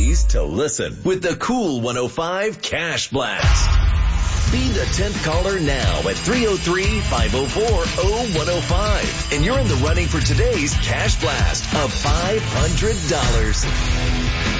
keys to listen with the Cool 105 Cash Blast. Be the 10th caller now at 303-504-0105. And you're in the running for today's Cash Blast of $500.